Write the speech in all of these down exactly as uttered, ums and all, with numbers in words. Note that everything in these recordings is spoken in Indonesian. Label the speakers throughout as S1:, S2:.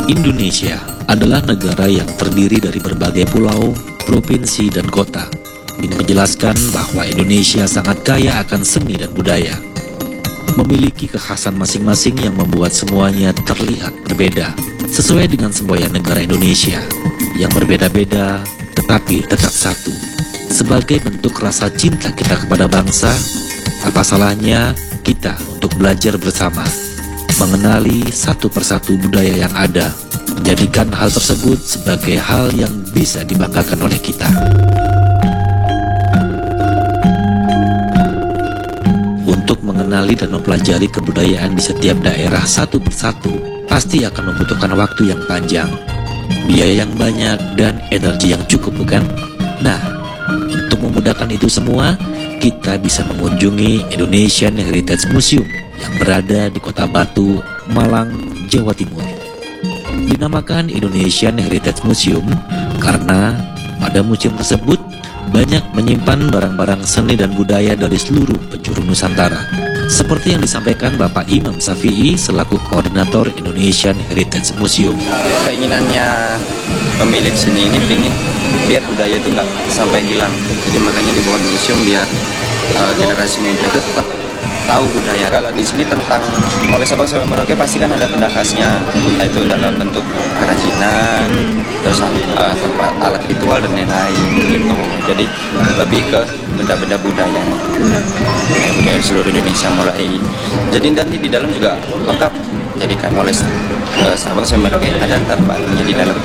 S1: Indonesia adalah negara yang terdiri dari berbagai pulau, provinsi, dan kota. Ini menjelaskan bahwa Indonesia sangat kaya akan seni dan budaya. Memiliki kekhasan masing-masing yang membuat semuanya terlihat berbeda, sesuai dengan semboyan negara Indonesia, yang berbeda-beda tetapi tetap satu. Sebagai bentuk rasa cinta kita kepada bangsa, apa salahnya kita untuk belajar bersama, mengenali satu persatu budaya yang ada, menjadikan hal tersebut sebagai hal yang bisa dibanggakan oleh kita. Untuk mengenali dan mempelajari kebudayaan di setiap daerah satu persatu, pasti akan membutuhkan waktu yang panjang, biaya yang banyak, dan energi yang cukup, bukan? Nah, untuk memudahkan itu semua, kita bisa mengunjungi Indonesian Heritage Museum yang berada di Kota Batu, Malang, Jawa Timur. Dinamakan Indonesian Heritage Museum karena pada museum tersebut banyak menyimpan barang-barang seni dan budaya dari seluruh penjuru Nusantara. Seperti yang disampaikan Bapak Imam Safi'i selaku koordinator Indonesian Heritage Museum.
S2: Keinginannya pemilik seni ini ingin biar budaya itu nggak sampai hilang. Jadi makanya dibuat museum biar uh, generasi muda itu tetap tahu budaya. Kalau di sini tentang oleh Sabang sampai Merauke pasti kan ada benda khasnya, entah itu dalam bentuk kerajinan, terus uh, tempat alat ritual dan lain-lain gitu. Jadi lebih ke benda-benda budaya, budaya seluruh Indonesia mulai. Jadi nanti di dalam juga lengkap. Jadi kan oleh uh, Sabang sampai Merauke ada terbarunya di dalam.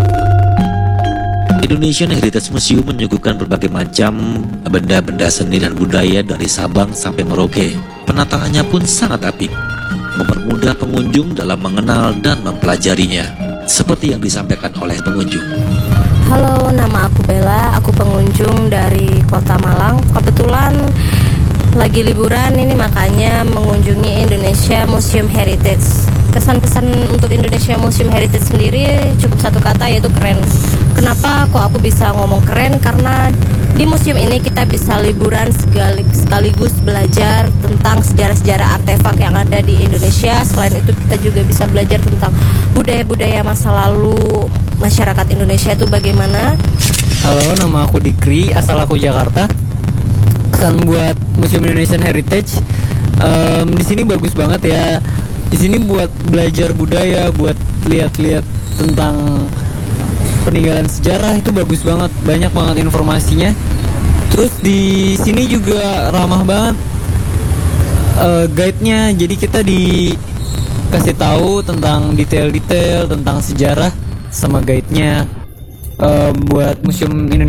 S1: Indonesian Heritage Museum menyuguhkan berbagai macam benda-benda seni dan budaya dari Sabang sampai Merauke. Penataannya pun sangat apik, mempermudah pengunjung dalam mengenal dan mempelajarinya, seperti yang disampaikan oleh pengunjung.
S3: Halo, nama aku Bella, aku pengunjung dari Kota Malang. Kebetulan lagi liburan ini, makanya mengunjungi Indonesia Museum Heritage. Kesan-kesan untuk Indonesia Museum Heritage sendiri cukup satu kata, yaitu keren. Kenapa kok aku bisa ngomong keren? Karena di museum ini kita bisa liburan sekaligus belajar tentang sejarah-sejarah artefak yang ada di Indonesia. Selain itu kita juga bisa belajar tentang budaya-budaya masa lalu masyarakat Indonesia itu bagaimana.
S4: Halo, nama aku Dikri, asal aku Jakarta. Kesan buat Museum Indonesian Heritage, um, di sini bagus banget ya. Di sini buat belajar budaya, buat lihat-lihat tentang peninggalan sejarah, itu bagus banget, banyak banget informasinya. Terus di sini juga ramah banget uh, guide-nya, jadi kita dikasih tahu tentang detail-detail tentang sejarah sama guide-nya. Uh, buat Museum Indonesia